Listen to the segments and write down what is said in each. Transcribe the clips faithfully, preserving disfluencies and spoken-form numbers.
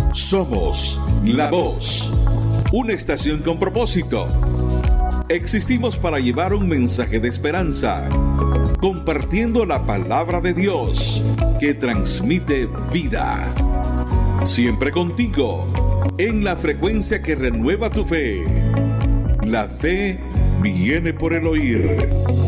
Somos La Voz, una estación con propósito. Existimos para llevar un mensaje de esperanza, compartiendo la palabra de Dios que transmite vida. Siempre contigo, en la frecuencia que renueva tu fe. La fe viene por el oír.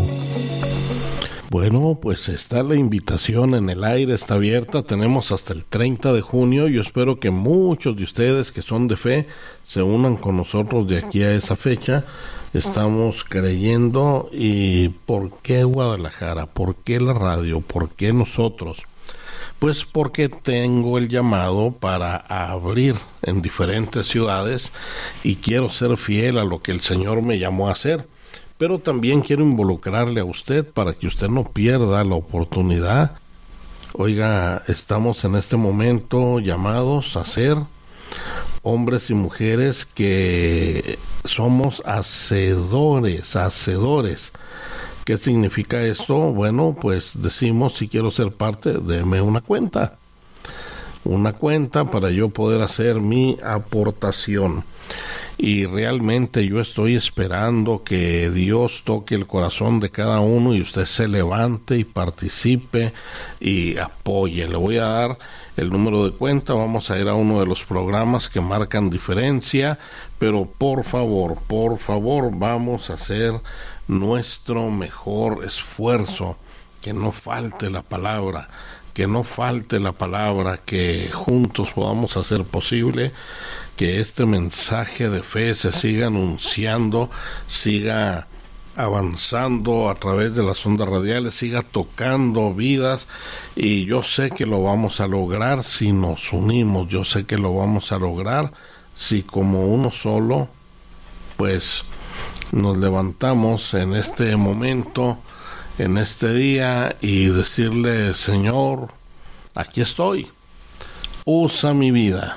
Bueno, pues está la invitación en el aire, está abierta, tenemos hasta el treinta de junio. Yo espero que muchos de ustedes que son de fe se unan con nosotros de aquí a esa fecha. Estamos creyendo. ¿Y por qué Guadalajara? ¿Por qué la radio? ¿Por qué nosotros? Pues porque tengo el llamado para abrir en diferentes ciudades y quiero ser fiel a lo que el Señor me llamó a hacer. Pero también quiero involucrarle a usted para que usted no pierda la oportunidad. Oiga, estamos en este momento llamados a ser hombres y mujeres que somos hacedores, hacedores. ¿Qué significa esto? Bueno, pues decimos, si quiero ser parte, deme una cuenta. Una cuenta para yo poder hacer mi aportación. Y realmente yo estoy esperando que Dios toque el corazón de cada uno y usted se levante y participe y apoye. Le voy a dar el número de cuenta, vamos a ir a uno de los programas que marcan diferencia, pero por favor, por favor, vamos a hacer nuestro mejor esfuerzo, que no falte la palabra, que no falte la palabra, que juntos podamos hacer posible que este mensaje de fe se siga anunciando, siga avanzando a través de las ondas radiales, siga tocando vidas, y yo sé que lo vamos a lograr si nos unimos, yo sé que lo vamos a lograr si como uno solo, pues nos levantamos en este momento, en este día, y decirle: Señor, aquí estoy, usa mi vida,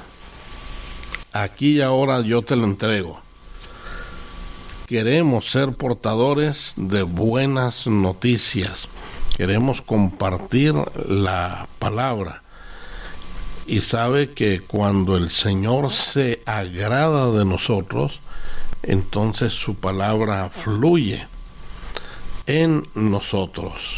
aquí y ahora yo te lo entrego. Queremos ser portadores de buenas noticias, queremos compartir la palabra, y sabe que cuando el Señor se agrada de nosotros, entonces su palabra fluye en nosotros.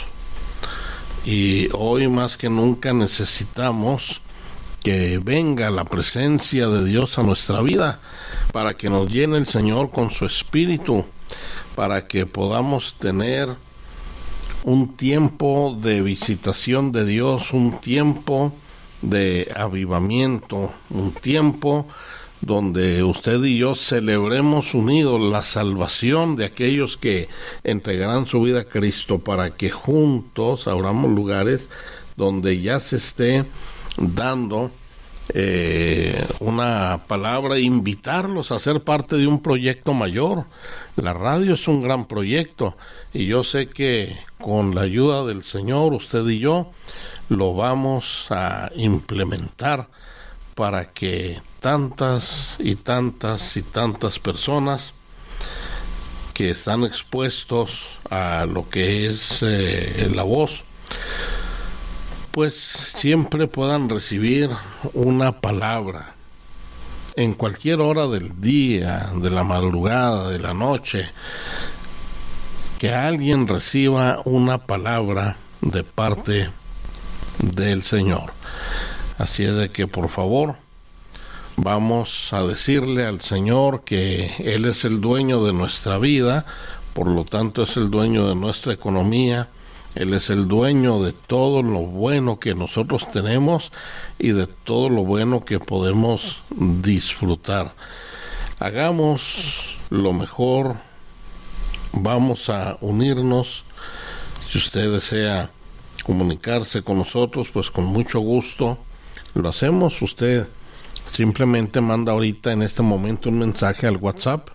Y hoy más que nunca necesitamos que venga la presencia de Dios a nuestra vida, para que nos llene el Señor con su Espíritu, para que podamos tener un tiempo de visitación de Dios, un tiempo de avivamiento, un tiempo donde usted y yo celebremos unidos la salvación de aquellos que entregarán su vida a Cristo, para que juntos abramos lugares donde ya se esté dando eh, una palabra, invitarlos a ser parte de un proyecto mayor. La radio es un gran proyecto, y yo sé que con la ayuda del Señor, usted y yo lo vamos a implementar para que tantas y tantas y tantas personas que están expuestos a lo que es eh, la voz, pues siempre puedan recibir una palabra en cualquier hora del día, de la madrugada, de la noche, que alguien reciba una palabra de parte del Señor. Así es de que, por favor, vamos a decirle al Señor que Él es el dueño de nuestra vida, por lo tanto es el dueño de nuestra economía, Él es el dueño de todo lo bueno que nosotros tenemos y de todo lo bueno que podemos disfrutar. Hagamos lo mejor, vamos a unirnos. Si usted desea comunicarse con nosotros, pues con mucho gusto lo hacemos. Usted simplemente manda ahorita en este momento un mensaje al WhatsApp,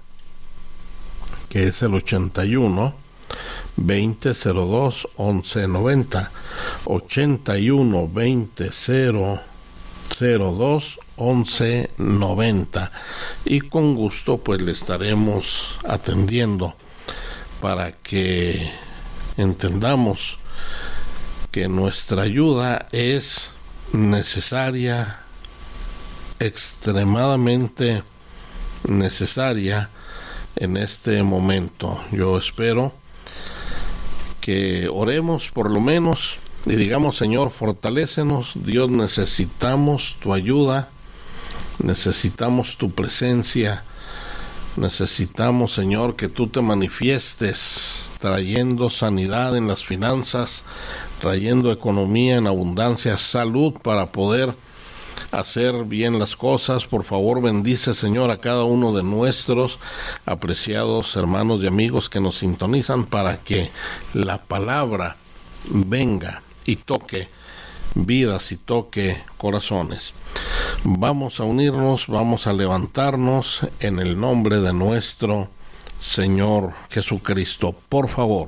que es el ochenta y uno, veinte, cero dos, once, noventa, ochenta y uno, veinte, cero dos, once, noventa, y con gusto pues le estaremos atendiendo para que entendamos que nuestra ayuda es necesaria extremadamente necesaria en este momento. Yo espero que oremos por lo menos y digamos: Señor, fortalécenos. Dios, necesitamos tu ayuda, necesitamos tu presencia, necesitamos, Señor, que tú te manifiestes trayendo sanidad en las finanzas, trayendo economía en abundancia, salud para poder hacer bien las cosas. Por favor, bendice, Señor, a cada uno de nuestros apreciados hermanos y amigos que nos sintonizan, para que la palabra venga y toque vidas y toque corazones. Vamos a unirnos, vamos a levantarnos en el nombre de nuestro Señor Jesucristo. Por favor,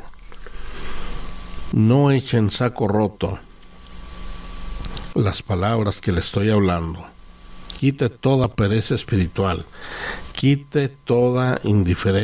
no echen saco roto las palabras que le estoy hablando. Quite toda pereza espiritual, quite toda indiferencia